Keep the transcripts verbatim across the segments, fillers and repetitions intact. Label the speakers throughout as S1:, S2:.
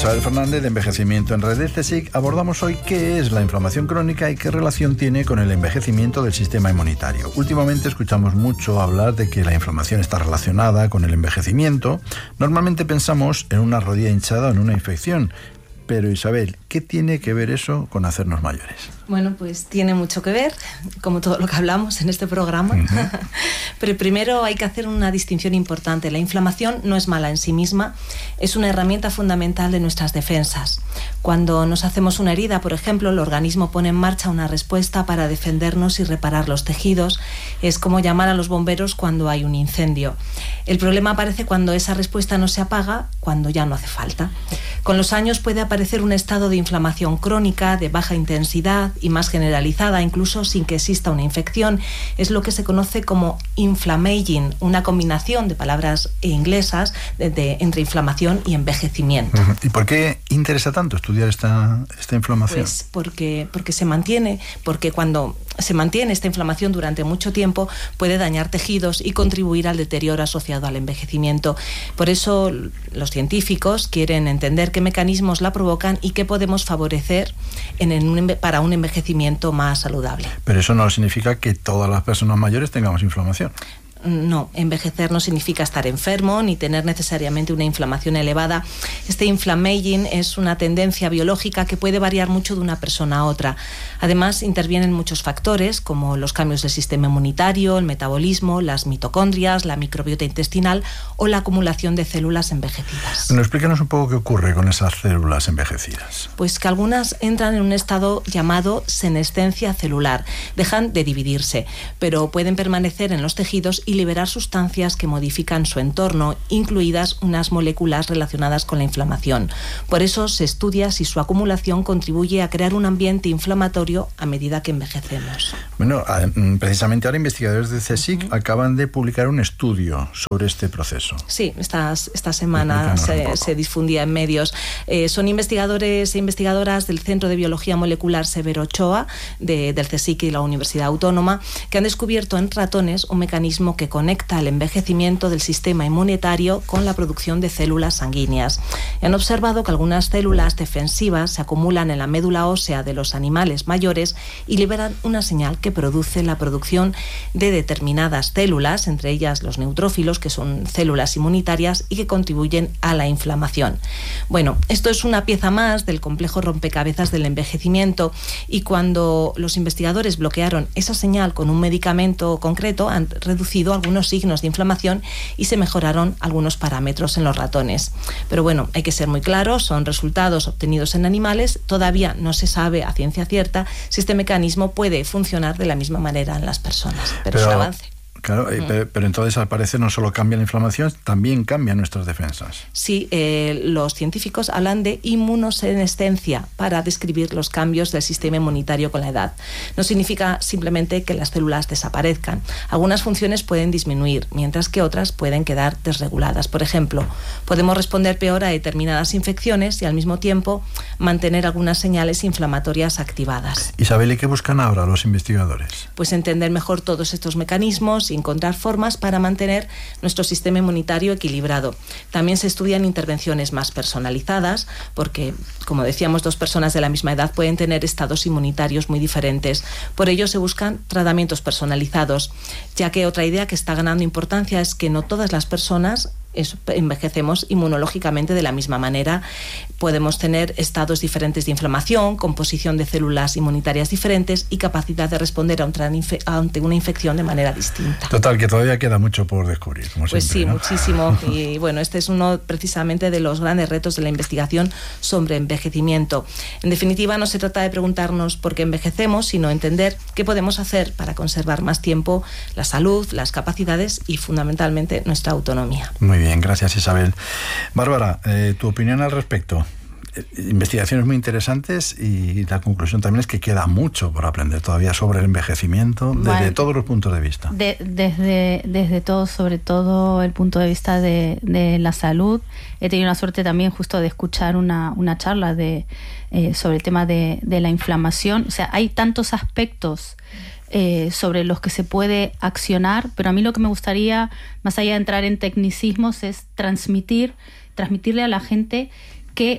S1: Isabel Fernández de Envejecimiento en Red de CSIC. Abordamos hoy qué es la inflamación crónica y qué relación tiene con el envejecimiento del sistema inmunitario. Últimamente escuchamos mucho hablar de que la inflamación está relacionada con el envejecimiento. Normalmente pensamos en una rodilla hinchada o en una infección. Pero Isabel, ¿qué tiene que ver eso con hacernos mayores?
S2: Bueno, pues tiene mucho que ver, como todo lo que hablamos en este programa. Uh-huh. Pero primero hay que hacer una distinción importante. La inflamación no es mala en sí misma, es una herramienta fundamental de nuestras defensas. Cuando nos hacemos una herida, por ejemplo, el organismo pone en marcha una respuesta para defendernos y reparar los tejidos. Es como llamar a los bomberos cuando hay un incendio. El problema aparece cuando esa respuesta no se apaga, cuando ya no hace falta. Con los años puede aparecer un estado de inflamación crónica, de baja intensidad y más generalizada, incluso sin que exista una infección. Es lo que se conoce como inflammaging, una combinación de palabras inglesas de, de, entre inflamación y envejecimiento.
S1: Uh-huh. ¿Y por qué interesa tanto estudiar esta, esta inflamación?
S2: Pues porque, porque se mantiene, porque cuando se mantiene esta inflamación durante mucho tiempo puede dañar tejidos y contribuir al deterioro asociado al envejecimiento. Por eso los científicos quieren entender qué mecanismos la provocan y qué podemos favorecer en, en un, para un envejecimiento más saludable.
S1: Pero eso no significa que todas las personas mayores tengamos inflamación.
S2: No, envejecer no significa estar enfermo ni tener necesariamente una inflamación elevada. Este inflammaging es una tendencia biológica que puede variar mucho de una persona a otra. Además, intervienen muchos factores como los cambios del sistema inmunitario, el metabolismo, las mitocondrias, la microbiota intestinal o la acumulación de células envejecidas.
S1: Bueno, explícanos un poco qué ocurre con esas células envejecidas.
S2: Pues que algunas entran en un estado llamado senescencia celular. Dejan de dividirse, pero pueden permanecer en los tejidos y liberar sustancias que modifican su entorno, incluidas unas moléculas relacionadas con la inflamación. Por eso se estudia si su acumulación contribuye a crear un ambiente inflamatorio a medida que envejecemos.
S1: Bueno, precisamente ahora investigadores de CSIC uh-huh. acaban de publicar un estudio sobre este proceso.
S2: Sí, esta, esta semana se, se difundía en medios. Eh, son investigadores e investigadoras del Centro de Biología Molecular Severo Ochoa, de, del CSIC y la Universidad Autónoma, que han descubierto en ratones un mecanismo que que conecta el envejecimiento del sistema inmunitario con la producción de células sanguíneas. Y han observado que algunas células defensivas se acumulan en la médula ósea de los animales mayores y liberan una señal que produce la producción de determinadas células, entre ellas los neutrófilos, que son células inmunitarias y que contribuyen a la inflamación. Bueno, esto es una pieza más del complejo rompecabezas del envejecimiento, y cuando los investigadores bloquearon esa señal con un medicamento concreto, han reducido algunos signos de inflamación y se mejoraron algunos parámetros en los ratones. Pero bueno, hay que ser muy claros, son resultados obtenidos en animales, todavía no se sabe a ciencia cierta si este mecanismo puede funcionar de la misma manera en las personas, pero, pero es un avance.
S1: Claro, mm. pero, pero entonces al parecer no solo cambia la inflamación, también cambian nuestras defensas.
S2: Sí, eh, los científicos hablan de inmunosenescencia para describir los cambios del sistema inmunitario con la edad. No significa simplemente que las células desaparezcan. Algunas funciones pueden disminuir, mientras que otras pueden quedar desreguladas. Por ejemplo, podemos responder peor a determinadas infecciones y al mismo tiempo mantener algunas señales inflamatorias activadas.
S1: Isabel, ¿y qué buscan ahora los investigadores?
S2: Pues entender mejor todos estos mecanismos y encontrar formas para mantener nuestro sistema inmunitario equilibrado. También se estudian intervenciones más personalizadas, porque, como decíamos, dos personas de la misma edad pueden tener estados inmunitarios muy diferentes. Por ello se buscan tratamientos personalizados, ya que otra idea que está ganando importancia es que no todas las personas Es, envejecemos inmunológicamente de la misma manera. Podemos tener estados diferentes de inflamación, composición de células inmunitarias diferentes y capacidad de responder a un infe- ante una infección de manera distinta.
S1: Total, que todavía queda mucho por descubrir, como
S2: pues
S1: siempre,
S2: sí,
S1: ¿no?
S2: muchísimo. Y bueno, este es uno precisamente de los grandes retos de la investigación sobre envejecimiento. En definitiva, no se trata de preguntarnos por qué envejecemos, sino entender qué podemos hacer para conservar más tiempo la salud, las capacidades y fundamentalmente nuestra autonomía.
S1: Muy bien, gracias Isabel. Bárbara, eh, tu opinión al respecto. Eh, investigaciones muy interesantes y la conclusión también es que queda mucho por aprender todavía sobre el envejecimiento desde bueno, todos los puntos de vista.
S3: De, desde, desde todo, sobre todo el punto de vista de, de la salud. He tenido la suerte también justo de escuchar una, una charla de, eh, sobre el tema de, de la inflamación. O sea, hay tantos aspectos Eh, sobre los que se puede accionar, pero a mí lo que me gustaría, más allá de entrar en tecnicismos, es transmitir, transmitirle a la gente que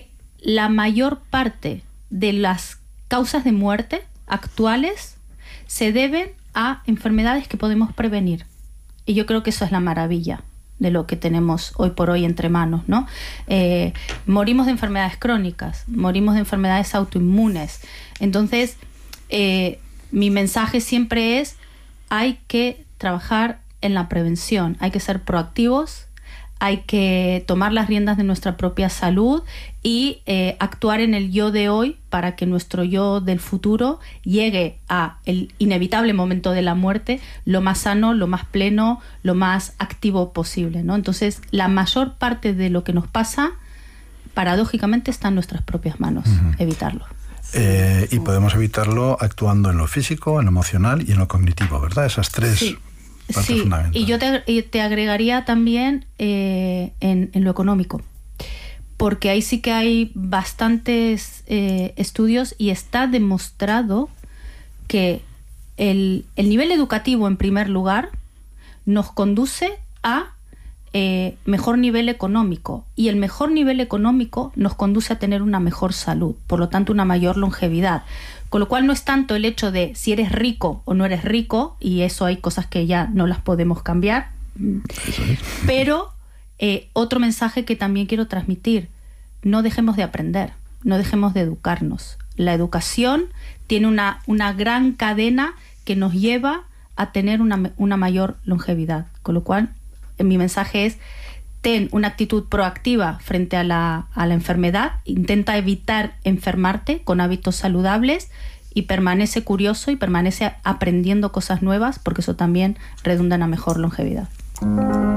S3: la mayor parte de las causas de muerte actuales se deben a enfermedades que podemos prevenir. Y yo creo que eso es la maravilla de lo que tenemos hoy por hoy entre manos, ¿no? Eh, morimos de enfermedades crónicas, morimos de enfermedades autoinmunes. Entonces, eh, mi mensaje siempre es: hay que trabajar en la prevención, hay que ser proactivos, hay que tomar las riendas de nuestra propia salud y eh, actuar en el yo de hoy para que nuestro yo del futuro llegue a el inevitable momento de la muerte lo más sano, lo más pleno, lo más activo posible, ¿no? Entonces, la mayor parte de lo que nos pasa, paradójicamente, está en nuestras propias manos, uh-huh. evitarlo.
S1: Eh, y podemos evitarlo actuando en lo físico, en lo emocional y en lo cognitivo, ¿verdad? Esas tres...
S3: Sí. Sí, y yo te, te agregaría también eh, en, en lo económico, porque ahí sí que hay bastantes eh, estudios y está demostrado que el, el nivel educativo, en primer lugar, nos conduce a eh, mejor nivel económico, y el mejor nivel económico nos conduce a tener una mejor salud, por lo tanto una mayor longevidad. Con lo cual no es tanto el hecho de si eres rico o no eres rico, y eso hay cosas que ya no las podemos cambiar, pero eh, otro mensaje que también quiero transmitir: no dejemos de aprender, no dejemos de educarnos. La educación tiene una, una gran cadena que nos lleva a tener una, una mayor longevidad, con lo cual mi mensaje es: ten una actitud proactiva frente a la, a la enfermedad, intenta evitar enfermarte con hábitos saludables y permanece curioso y permanece aprendiendo cosas nuevas, porque eso también redunda en una mejor longevidad.